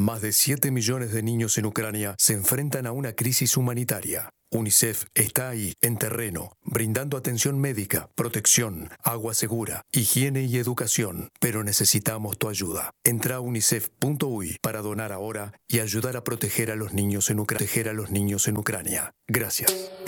Más de 7 millones de niños en Ucrania se enfrentan a una crisis humanitaria. UNICEF está ahí, en terreno, brindando atención médica, protección, agua segura, higiene y educación. Pero necesitamos tu ayuda. Entra a unicef.uy para donar ahora y ayudar a proteger a los niños en Ucrania. Gracias.